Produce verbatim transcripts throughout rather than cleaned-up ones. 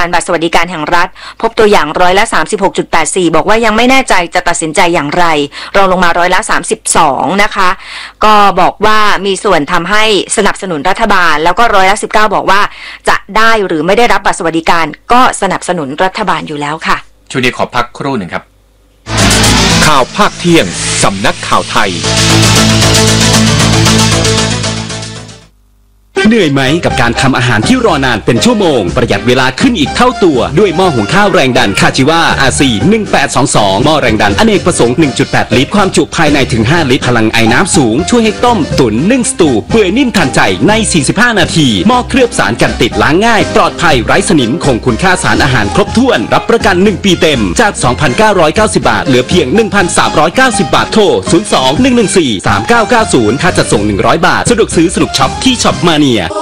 การบัตรสวัสดิการแห่งรัฐพบตัวอย่างร้อยละ สามสิบหกจุดแปดสี่ บอกว่ายังไม่แน่ใจจะตัดสินใจอย่างไรรองลงมาร้อยละสามสิบสองนะคะก็บอกว่ามีส่วนทำให้สนับสนุนรัฐบาลแล้วก็ร้อยละสิบเก้าบอกว่าจะได้หรือไม่ได้รับบัตรสวัสดิการก็สนับสนุนรัฐบาลอยู่แล้วค่ะช่วงนี้ขอพักครู่หนึ่งครับข่าวภาคเที่ยงสำนักข่าวไทยเหนื่อยไหมกับการทำอาหารที่รอนานเป็นชั่วโมงประหยัดเวลาขึ้นอีกเท่าตัวด้วยหม้อหุงข้าวแรงดันคาจิวา อาร์ ซี หนึ่งแปดสองสองหม้อแรงดันอเนกประสงค์ หนึ่งจุดแปด ลิตรความจุภายในถึงห้าลิตรพลังไอน้ำสูงช่วยให้ต้มตุ๋นนึ่งสตูเปื่อยนิ่มทันใจในสี่สิบห้านาทีหม้อเคลือบสารกันติดล้างง่ายปลอดภัยไร้สนิมคงคุณค่าสารอาหารครบถ้วนรับประกันหนึ่งปีเต็มจาก สองพันเก้าร้อยเก้าสิบ บาทเหลือเพียง หนึ่งพันสามร้อยเก้าสิบ บาทโทรศูนย์ สอง หนึ่ง หนึ่ง สี่ สาม เก้า เก้า ศูนย์ค่าจัดส่งหนึ่งร้อยบาทสะดวกซื้อสนุกช็อปที่ช็อปมาเนีย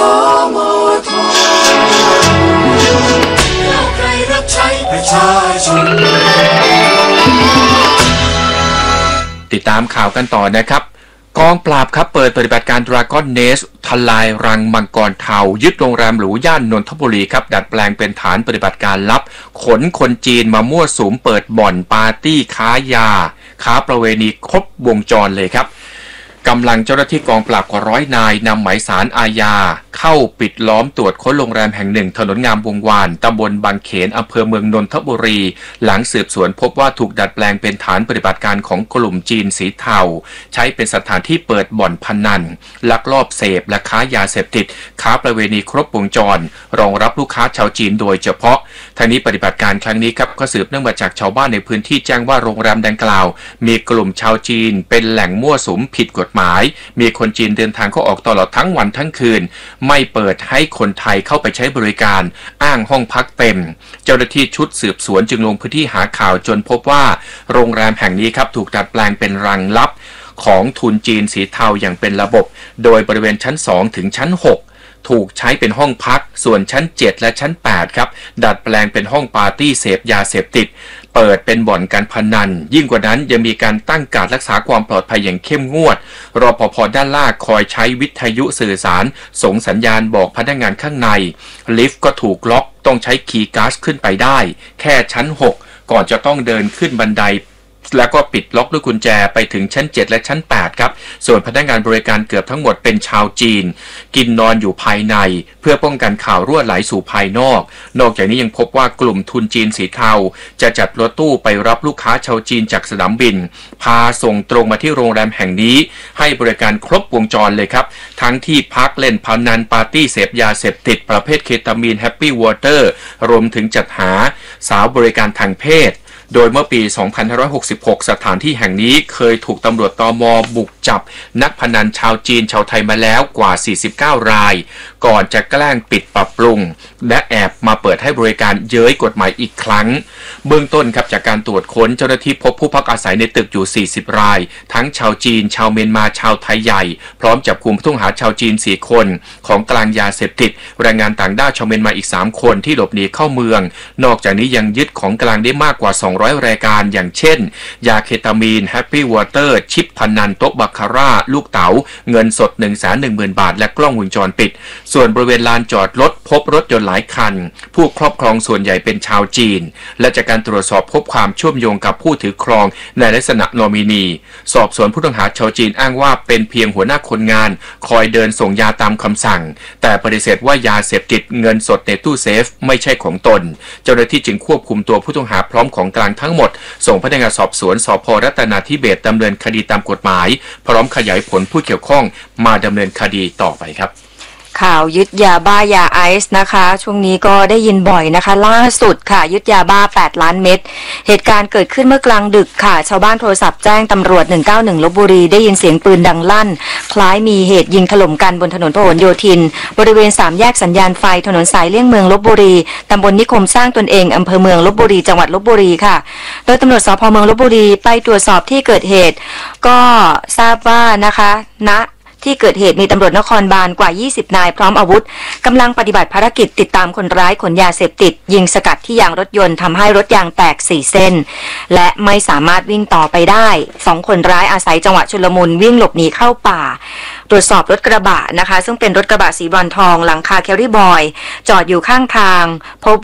ติดตามข่าวกันต่อนะครับกองปราบครับเปิดปฏิบัติการ Dragon Nest ทลายรังมังกรเทายึดโรงแรมหรูย่านนนทบุรีครับดัดแปลงเป็นฐานปฏิบัติการลับขนคนจีนมามั่วสุมเปิดบ่อนปาร์ตี้ค้ายาค้าประเวณีครบวงจรเลยครับกำลังเจ้าหน้าที่กองปราบกว่าร้อยนายนำหมายสารอาญาเข้าปิดล้อมตรวจค้นโรงแรมแห่งหนึ่งถนนงามวงวานตำบลบางเขนอำเภอเมืองนนทบุรีหลังสืบสวนพบว่าถูกดัดแปลงเป็นฐานปฏิบัติการของกลุ่มจีนสีเทาใช้เป็นสถานที่เปิดบ่อนพนันลักลอบเสพและค้ายาเสพติดค้าประเวณีครบวงจรรองรับลูกค้าชาวจีนโดยเฉพาะทางนี้ปฏิบัติการครั้งนี้ครับก็สืบเนื่องมาจากชาวบ้านในพื้นที่แจ้งว่าโรงแรมดังกล่าวมีกลุ่มชาวจีนเป็นแหล่งมั่วสุมผิดกฎหมายมีคนจีนเดินทางเข้าออกตลอดทั้งวันทั้งคืนไม่เปิดให้คนไทยเข้าไปใช้บริการอ้างห้องพักเต็มเจ้าหน้าที่ชุดสืบสวนจึงลงพื้นที่หาข่าวจนพบว่าโรงแรมแห่งนี้ครับถูกดัดแปลงเป็นรังลับของทุนจีนสีเทาอย่างเป็นระบบโดยบริเวณชั้นสองถึงชั้นหกถูกใช้เป็นห้องพักส่วนชั้นเจ็ดและชั้นแปดครับดัดแปลงเป็นห้องปาร์ตี้เสพยาเสพติดเปิดเป็นบ่อนการพนันยิ่งกว่านั้นยังมีการตั้งการรักษาความปลอดภัยอย่างเข้มงวดรปภ.ด้านล่างคอยใช้วิทยุสื่อสารส่งสัญญาณบอกพนักงานข้างในลิฟต์ก็ถูกล็อกต้องใช้คีย์การ์ดขึ้นไปได้แค่ชั้นหกก่อนจะต้องเดินขึ้นบันไดแล้วก็ปิดล็อกด้วยกุญแจไปถึงชั้นเจ็ดและชั้นแปดครับส่วนพนักงานบริการเกือบทั้งหมดเป็นชาวจีนกินนอนอยู่ภายในเพื่อป้องกันข่าวรั่วไหลสู่ภายนอกนอกจากนี้ยังพบว่ากลุ่มทุนจีนสีเทาจะจัดรถตู้ไปรับลูกค้าชาวจีนจากสนามบินพาส่งตรงมาที่โรงแรมแห่งนี้ให้บริการครบวงจรเลยครับทั้งที่พักเล่นพนันปาร์ตี้เสพยาเสพติดประเภทเคตามีนแฮปปี้วอเตอร์รวมถึงจัดหาสาวบริการทางเพศโดยเมื่อปี สองพันห้าร้อยหกสิบหก สถานที่แห่งนี้เคยถูกตำรวจตม.บุกจับนักพนันชาวจีนชาวไทยมาแล้วกว่าสี่สิบเก้ารายก่อนจะแกล้งปิดปรับปรุงและแอบมาเปิดให้บริการเย้ยกฎหมายอีกครั้งเบื้องต้นครับจากการตรวจค้นเจ้าหน้าที่พบผู้พักอาศัยในตึกอยู่สี่สิบรายทั้งชาวจีนชาวเมียนมาชาวไทยใหญ่พร้อมจับกุมผู้ต้องหาชาวจีนสี่คนของกลางยาเสพติดแรงงานต่างด้าวชาวเมียนมาอีกสามคนที่หลบหนีเข้าเมืองนอกจากนี้ยังยึดของกลางได้มากกว่าสองร้อยรายการอย่างเช่นยาเคตามีนแฮปปี้วอเตอร์ชิปพนันโต๊ะบาคาร่าลูกเต๋าเงินสด หนึ่งแสนหนึ่งหมื่น บาทและกล้องวงจรปิดส่วนบริเวณลานจอดรถพบรถยนต์หลายคันผู้ครอบครองส่วนใหญ่เป็นชาวจีนและจากการตรวจสอบพบความเชื่อมโยงกับผู้ถือครองในลักษณะนอมินีสอบสวนผู้ต้องหาชาวจีนอ้างว่าเป็นเพียงหัวหน้าคนงานคอยเดินส่งยาตามคำสั่งแต่ปฏิเสธว่ายาเสพติดเงินสดในตู้เซฟไม่ใช่ของตนเจ้าหน้าที่จึงควบคุมตัวผู้ต้องหาพร้อมของกลางทั้งหมดส่งพนักงานสอบสวนสภ.รัตนาธิเบศรดำเนินคดีตามกฎหมายพร้อมขยายผลผู้เกี่ยวข้องมาดำเนินคดีต่อไปครับข่าวยึดยาบ้ายาไอซ์นะคะช่วงนี้ก็ได้ยินบ่อยนะคะล่าสุดค่ะยึดยาบ้าแปดล้านเม็ดเหตุการณ์เกิดขึ้นเมื่อกลางดึกค่ะชาวบ้านโทรศัพท์แจ้งตำรวจหนึ่งเก้าหนึ่งลพบุรีได้ยินเสียงปืนดังลั่นคล้ายมีเหตุยิงถล่มกันบนถนนพหลโยธินบริเวณสามแยกสัญญาณไฟถนนสายเลี่ยงเมืองลพบุรีตำบลนิคมสร้างตนเองอำเภอเมืองลพบุรีจังหวัดลพบุรีค่ะโดยตำรวจสภ.เมืองลพบุรีไปตรวจสอบที่เกิดเหตุก็ทราบว่านะคะณที่เกิดเหตุมีตำรวจนครบาลกว่ายี่สิบนายพร้อมอาวุธกำลังปฏิบัติภารกิจติดตามคนร้ายขนยาเสพติดยิงสกัดที่ยางรถยนต์ทำให้รถยางแตกสี่เส้นและไม่สามารถวิ่งต่อไปได้สองคนร้ายอาศัยจังหวะชุลมุนวิ่งหลบหนีเข้าป่าตรวจสอบรถกระบะนะคะซึ่งเป็นรถกระบะสีบรอนทองหลังคาแครี่บอยจอดอยู่ข้างทางพบ